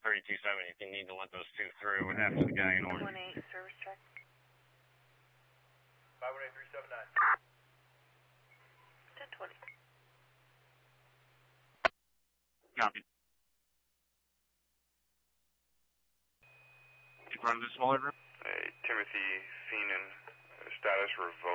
3270 if you need to let those two through and after the guy in order. 18 service check. 518379. 1020. Copy. In front of the smaller group? Timothy Feenan, status revoked.